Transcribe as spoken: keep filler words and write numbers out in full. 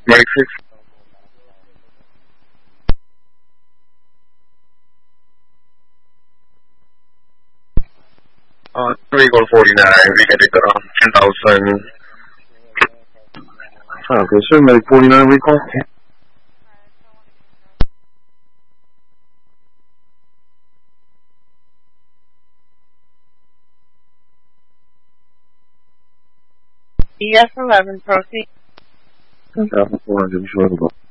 Medic six. Uh, vehicle forty-nine, we can take around ten thousand. Okay, sir, Medic forty-nine recall. E F eleven, proceed. ten thousand four hundred, be sure to go.